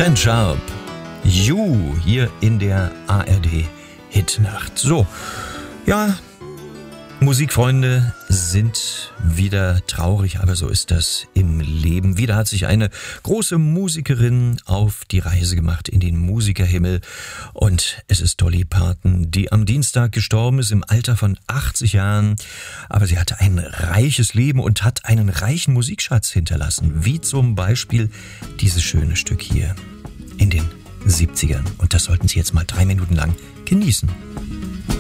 Ten Sharp, You, hier in der ARD Hitnacht. So, ja, Musikfreunde sind wieder traurig, aber so ist das im Leben. Wieder hat sich eine große Musikerin auf die Reise gemacht in den Musikerhimmel. Und es ist Dolly Parton, die am Dienstag gestorben ist im Alter von 80 Jahren. Aber sie hatte ein reiches Leben und hat einen reichen Musikschatz hinterlassen. Wie zum Beispiel dieses schöne Stück hier in den 70ern. Und das sollten Sie jetzt mal 3 Minuten lang genießen.